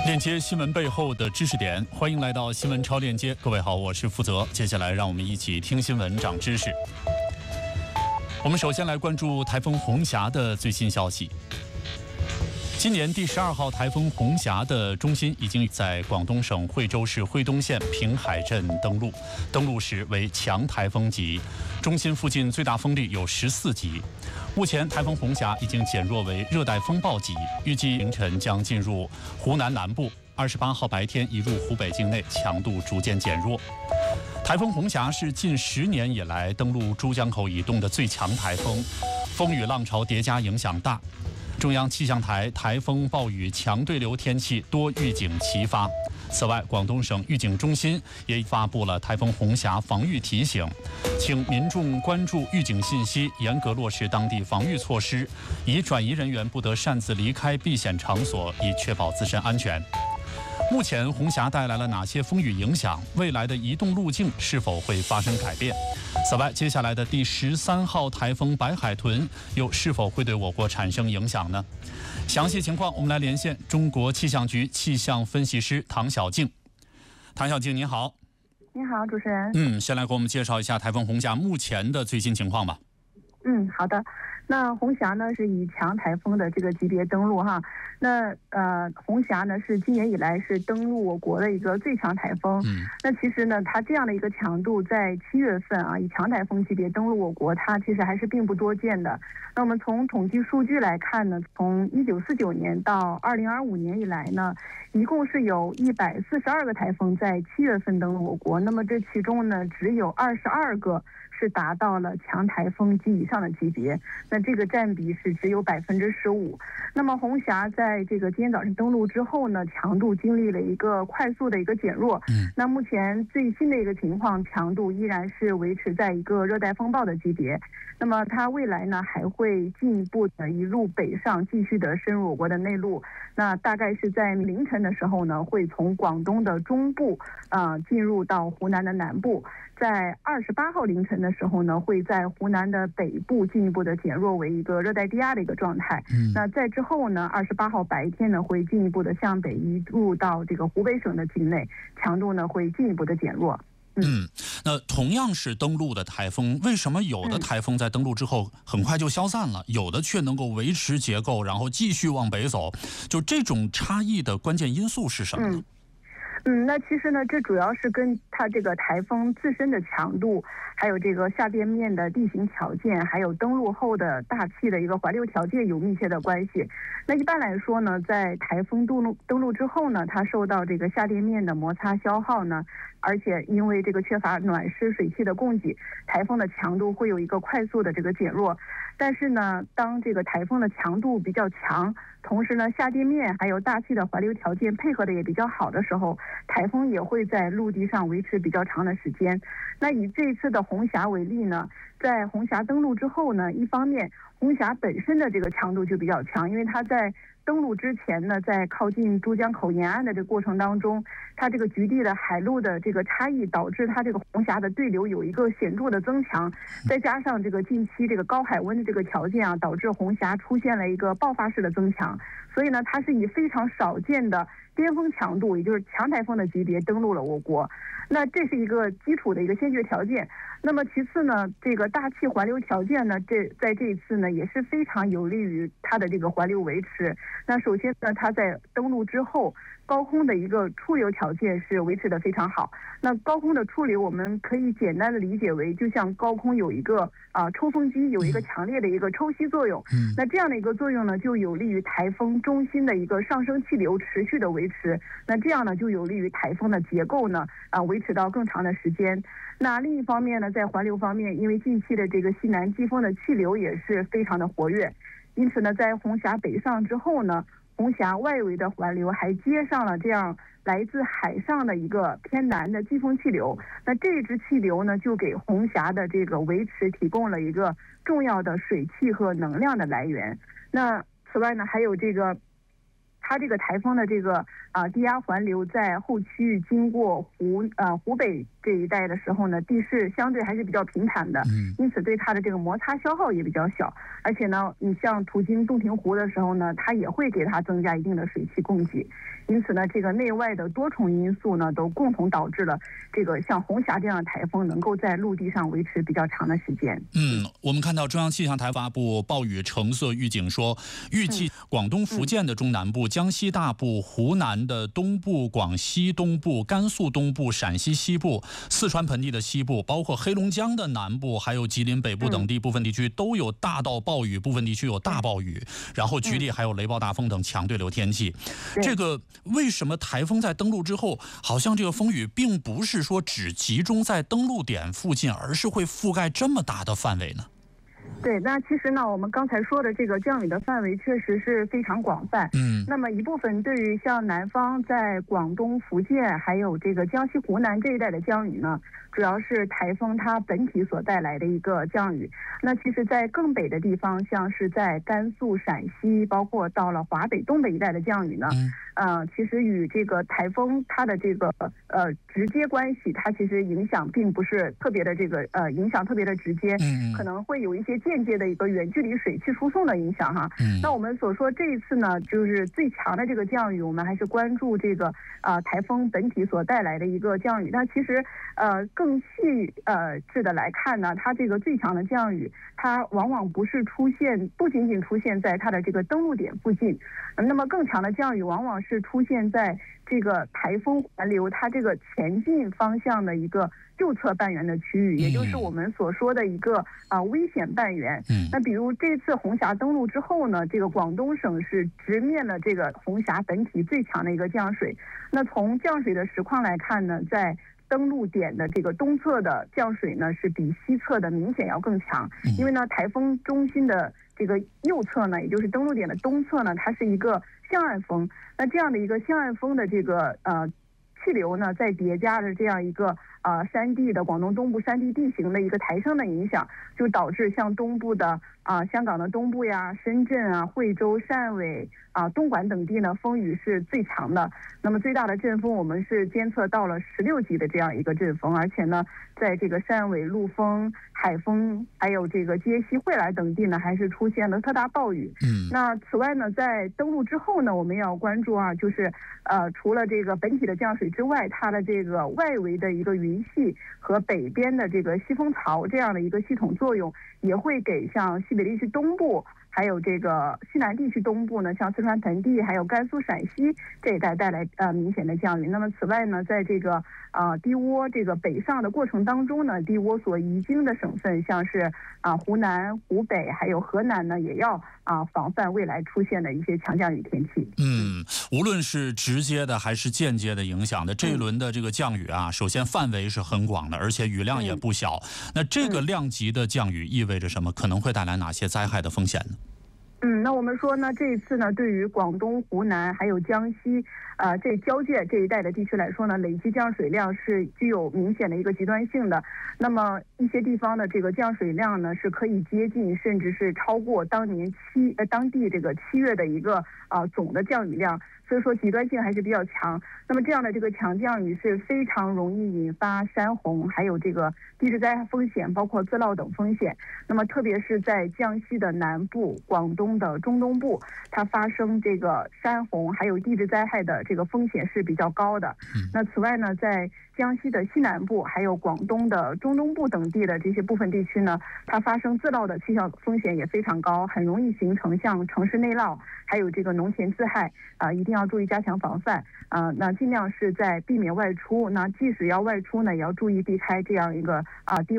链接新闻背后的知识点，欢迎来到新闻超链接。各位好，我是负责。接下来让我们一起听新闻长知识。我们首先来关注台风红霞的最新消息。今年第12号台风红霞的中心已经在广东省惠州市惠东县平海镇登陆，登陆时为强台风级，中心附近最大风力有14级。目前台风红霞已经减弱为热带风暴级，预计凌晨将进入湖南南部，28号白天移入湖北境内，强度逐渐减弱。台风红霞是近10年以来登陆珠江口以东的最强台风，风雨浪潮叠加，影响大。中央气象台台风暴雨强对流天气多预警齐发。此外，广东省预警中心也发布了台风红霞防御提醒，请民众关注预警信息，严格落实当地防御措施，已转移人员不得擅自离开避险场所，以确保自身安全。目前红霞带来了哪些风雨影响？未来的移动路径是否会发生改变？此外，接下来的第13号台风白海豚又是否会对我国产生影响呢？详细情况我们来连线中国气象局气象分析师唐小静。唐小静您好。 您好，主持人。 先来给我们介绍一下台风红霞目前的最新情况吧。 好的。那红霞呢是以强台风的这个级别登陆哈。那红霞呢是今年以来是登陆我国的一个最强台风。那其实呢它这样的一个强度在7月份啊以强台风级别登陆我国，它其实还是并不多见的。那我们从统计数据来看呢，从1949年到2025年以来呢，一共是有142个台风在7月份登陆我国，那么这其中呢只有22个是达到了强台风及以上的级别，那这个占比是只有15%。那么红霞在这个今天早晨登陆之后呢，强度经历了一个快速的一个减弱。那目前最新的一个情况，强度依然是维持在一个热带风暴的级别。那么它未来呢还会进一步的一路北上，继续的深入我国的内陆。那大概是在凌晨的时候呢，会从广东的中部进入到湖南的南部。在28号凌晨的时候呢，会在湖南的北部进一步的减弱为一个热带低压的一个状态。那在之后呢，28号白天呢会进一步的向北移入到这个湖北省的境内，强度呢会进一步的减弱。 那同样是登陆的台风，为什么有的台风在登陆之后很快就消散了，有的却能够维持结构，然后继续往北走？就这种差异的关键因素是什么呢？ 那其实呢，这主要是跟它这个台风自身的强度，还有这个下边面的地形条件，还有登陆后的大气的一个环流条件有密切的关系。那一般来说呢，在台风登陆之后呢，它受到这个下边面的摩擦消耗呢，而且因为这个缺乏暖湿水汽的供给，台风的强度会有一个快速的这个减弱。但是呢，当这个台风的强度比较强，同时呢下地面还有大气的环流条件配合的也比较好的时候，台风也会在陆地上维持比较长的时间。那以这次的红霞为例呢，在红霞登陆之后呢，一方面红霞本身的这个强度就比较强，因为它在登陆之前呢，在靠近珠江口沿岸的这个过程当中，它这个局地的海陆的这个差异，导致它这个红霞的对流有一个显著的增强，再加上这个近期这个高海温的这个条件啊，导致红霞出现了一个爆发式的增强，所以呢，它是以非常少见的巅峰强度，也就是强台风的级别登陆了我国。那这是一个基础的一个先决条件。那么其次呢，这个大气环流条件呢，在这一次呢也是非常有利于它的这个环流维持。那首先呢，它在登陆之后，高空的一个出流条件是维持的非常好。那高空的出流，我们可以简单的理解为，就像高空有一个抽风机，有一个强烈的一个抽吸作用。那这样的一个作用呢，就有利于台风中心的一个上升气流持续的维持。那这样呢，就有利于台风的结构呢维持到更长的时间。那另一方面呢，在环流方面，因为近期的这个西南季风的气流也是非常的活跃，因此呢，在红霞北上之后呢，红霞外围的环流还接上了这样来自海上的一个偏南的季风气流。那这支气流呢，就给红霞的这个维持提供了一个重要的水汽和能量的来源。那此外呢，还有这个它这个台风的这个低压环流在后区域经过湖北这一带的时候呢，地势相对还是比较平坦的，因此对它的这个摩擦消耗也比较小。而且呢，你像途经洞庭湖的时候呢，它也会给它增加一定的水汽供给。因此呢，这个内外的多重因素呢，都共同导致了这个像红霞这样的台风能够在陆地上维持比较长的时间。 我们看到中央气象台发布暴雨橙色预警说，预计广东、福建的中南部、江西大部、湖南的东部、广西东部、甘肃东部、陕西西部、四川盆地的西部，包括黑龙江的南部，还有吉林北部等地部分地区都有大到暴雨，部分地区有大暴雨，然后局地还有雷暴大风等强对流天气。这个为什么台风在登陆之后，好像这个风雨并不是说只集中在登陆点附近，而是会覆盖这么大的范围呢？ 对，那其实呢，我们刚才说的这个降雨的范围确实是非常广泛。那么一部分对于像南方在广东、福建还有这个江西、湖南这一带的降雨呢，主要是台风它本体所带来的一个降雨。那其实，在更北的地方，像是在甘肃、陕西，包括到了华北、东北一带的降雨呢，其实与这个台风它的这个直接关系，它其实影响并不是特别的这个影响特别的直接，可能会有一些间接的一个远距离水汽输送的影响哈。那我们所说这一次呢，就是最强的这个降雨，我们还是关注这个台风本体所带来的一个降雨。那其实更细致的来看呢，它这个最强的降雨，它往往不仅仅出现在它的这个登陆点附近，那么更强的降雨往往是出现在这个台风环流它这个前进方向的一个右侧半圆的区域，也就是我们所说的一个危险半圆。那比如这次红霞登陆之后呢，这个广东省是直面了这个红霞本体最强的一个降水。那从降水的实况来看呢，在登陆点的这个东侧的降水呢，是比西侧的明显要更强。因为呢，台风中心的这个右侧呢，也就是登陆点的东侧呢，它是一个向岸风。那这样的一个向岸风的这个气流呢，再叠加着这样一个山地的广东东部山地地形的一个抬升的影响，就导致像东部的香港的东部呀、深圳啊、惠州、汕尾东莞等地呢，风雨是最强的。那么最大的阵风我们是监测到了16级的这样一个阵风，而且呢，在这个汕尾、陆丰、海丰还有这个接西、惠来等地呢，还是出现了特大暴雨。那此外呢，在登陆之后呢，我们要关注就是除了这个本体的降水之外，它的这个外围的一个云系和北边的这个西风槽这样的一个系统作用，也会给像西北地区东部还有这个西南地区东部呢，像四川盆地还有甘肃、陕西这一带带来明显的降雨。那么此外呢，在这个低涡这个北上的过程当中呢，低涡所移经的省份，像是湖南、湖北还有河南呢，也要防范未来出现的一些强降雨天气。 无论是直接的还是间接的影响的，这一轮的这个降雨首先范围是很广的，而且雨量也不小。那这个量级的降雨意味着什么？可能会带来哪些灾害的风险呢？ 那我们说呢，这一次呢，对于广东、湖南还有江西这交界这一带的地区来说呢，累计降水量是具有明显的一个极端性的。那么一些地方的这个降水量呢，是可以接近甚至是超过当地这个7月的一个总的降雨量。所以说极端性还是比较强。那么这样的这个强降雨是非常容易引发山洪，还有这个地质灾害风险，包括自涝等风险。那么特别是在江西的南部、广东的中东部，它发生这个山洪还有地质灾害的这个风险是比较高的。那此外呢，在江西的西南部还有广东的中东部等地的这些部分地区呢，它发生自涝的气象风险也非常高，很容易形成像城市内涝还有这个农田自害一定要注意加强防范那尽量是在避免外出。那即使要外出呢，也要注意避开这样一个低